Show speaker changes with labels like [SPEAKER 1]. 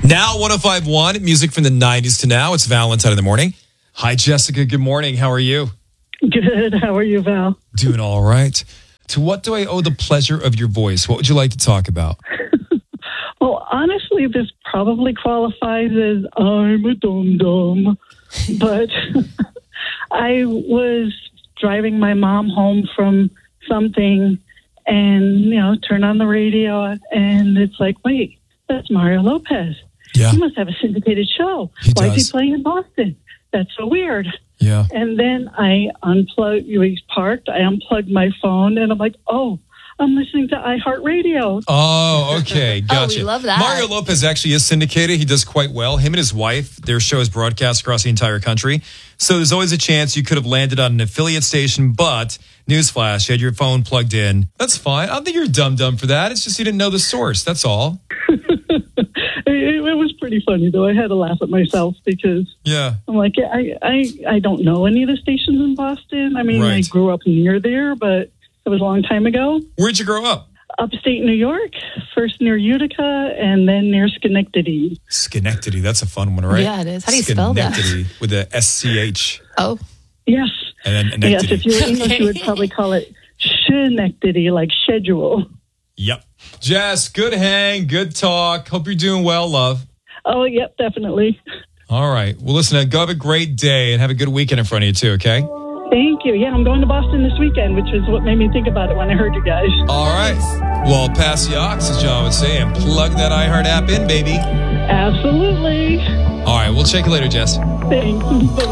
[SPEAKER 1] Now 105.1, music from the 90s to now. It's Valentine in the morning. Hi, Jessica. Good morning. How are you?
[SPEAKER 2] Good. How are you, Val?
[SPEAKER 1] Doing all right. To what do I owe the pleasure of your voice? What would you like to talk about?
[SPEAKER 2] Well, honestly, this probably qualifies as I'm a dum-dum. But I was driving my mom home from something and, turn on the radio and it's like, wait, that's Mario Lopez.
[SPEAKER 1] Yeah.
[SPEAKER 2] He must have a syndicated show. Why is he playing in Boston? That's so weird.
[SPEAKER 1] Yeah.
[SPEAKER 2] And then I unplugged, we parked, I unplugged my phone, and I'm like, oh, I'm listening to iHeartRadio.
[SPEAKER 1] Oh, okay. Gotcha.
[SPEAKER 3] Oh, we love that.
[SPEAKER 1] Mario Lopez actually is syndicated. He does quite well. Him and his wife, their show is broadcast across the entire country. So there's always a chance you could have landed on an affiliate station, but newsflash, you had your phone plugged in. That's fine. I don't think you're dumb for that. It's just you didn't know the source. That's all.
[SPEAKER 2] It was pretty funny, though. I had to laugh at myself because I'm like, I don't know any of the stations in Boston. I mean, I grew up near there, but it was a long time ago.
[SPEAKER 1] Where'd you grow up?
[SPEAKER 2] Upstate New York, first near Utica and then near Schenectady.
[SPEAKER 1] Schenectady, that's a fun one, right?
[SPEAKER 3] Yeah, it is. How do you spell that?
[SPEAKER 1] Schenectady with a SCH.
[SPEAKER 3] Oh.
[SPEAKER 2] Yes.
[SPEAKER 1] And then
[SPEAKER 2] yes, if you were English, you would probably call it Schenectady, like schedule.
[SPEAKER 1] Yep. Jess, good hang, good talk. Hope you're doing well, love.
[SPEAKER 2] Oh, yep, definitely.
[SPEAKER 1] All right. Well, listen, go have a great day and have a good weekend in front of you, too, okay?
[SPEAKER 2] Thank you. Yeah, I'm going to Boston this weekend, which is what made me think about it when I heard you guys.
[SPEAKER 1] All right. Well, pass the aux, as John would say, and plug that iHeart app in, baby.
[SPEAKER 2] Absolutely.
[SPEAKER 1] All right. We'll check you later, Jess.
[SPEAKER 2] Thanks. Bye-bye.